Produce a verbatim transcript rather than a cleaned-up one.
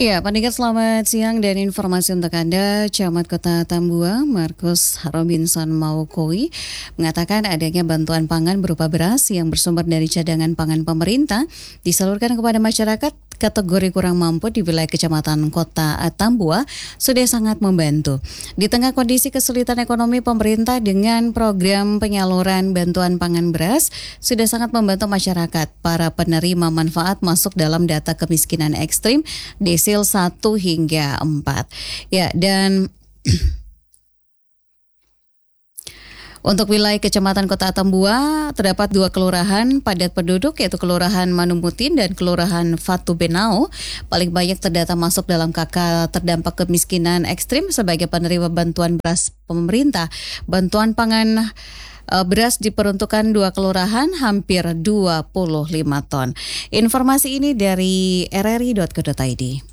Ya, pendengar selamat siang dan informasi untuk Anda. Camat Kota Tambua, Markus Robinson Maukowi, mengatakan adanya bantuan pangan berupa beras yang bersumber dari cadangan pangan pemerintah disalurkan kepada masyarakat kategori kurang mampu di wilayah Kecamatan Kota Tambua sudah sangat membantu. Di tengah kondisi kesulitan ekonomi, pemerintah dengan program penyaluran bantuan pangan beras sudah sangat membantu masyarakat. Para penerima manfaat masuk dalam data kemiskinan ekstrim desil satu hingga empat. Ya, dan untuk wilayah Kecamatan Kota Tambua, terdapat dua kelurahan padat penduduk, yaitu Kelurahan Manumutin dan Kelurahan Fatu Benau. Paling banyak terdata masuk dalam K K terdampak kemiskinan ekstrim sebagai penerima bantuan beras pemerintah. Bantuan pangan uh, beras diperuntukkan dua kelurahan hampir dua puluh lima ton. Informasi ini dari r r i titik co titik i d.